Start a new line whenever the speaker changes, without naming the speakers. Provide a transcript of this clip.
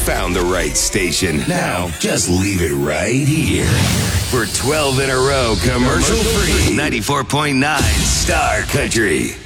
found the right station. Now, just leave it right here. For 12 in a row, commercial free, 94.9 Star Country.